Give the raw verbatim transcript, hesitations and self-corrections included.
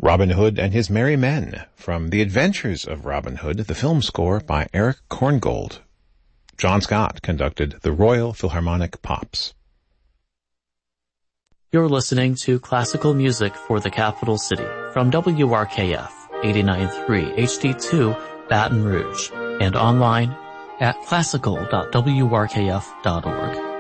Robin Hood and His Merry Men, from The Adventures of Robin Hood, the film score by Eric Korngold. John Scott conducted the Royal Philharmonic Pops. You're listening to classical music for the capital city from W R K F eighty-nine point three H D two Baton Rouge and online at classical dot w r k f dot org.